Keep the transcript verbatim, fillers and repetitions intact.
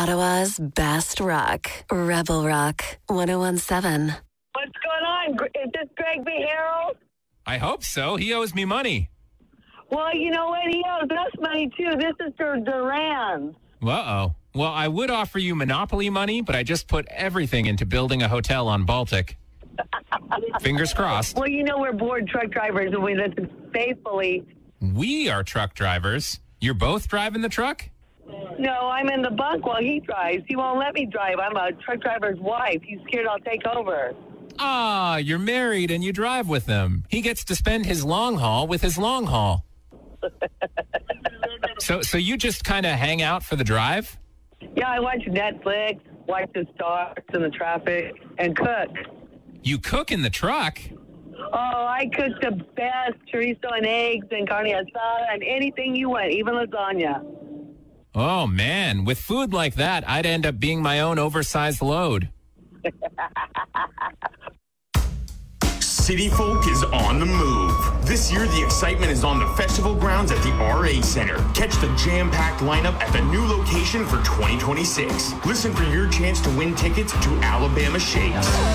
Ottawa's best rock. Rebel Rock one oh one seven. What's going on? Is this Greg B. Harold? I hope so. He owes me money. Well, you know what? He owes us money, too. This is for Duran. Uh-oh. Well, I would offer you Monopoly money, but I just put everything into building a hotel on Baltic. Fingers crossed. Well, you know we're bored truck drivers, and we listen faithfully. We are truck drivers. You're both driving the truck? No, I'm in the bunk while he drives. He won't let me drive. I'm a truck driver's wife. He's scared I'll take over. Ah, you're married and you drive with him. He gets to spend his long haul with his long haul. so so you just kind of hang out for the drive? Yeah, I watch Netflix, watch the stars and the traffic, and cook. You cook in the truck? Oh, I cook the best chorizo and eggs and carne asada and anything you want, even lasagna. Oh, man. With food like that, I'd end up being my own oversized load. City Folk is on the move. This year, the excitement is on the festival grounds at the R A Center. Catch the jam-packed lineup at the new location for twenty twenty-six. Listen for your chance to win tickets to Alabama Shakes.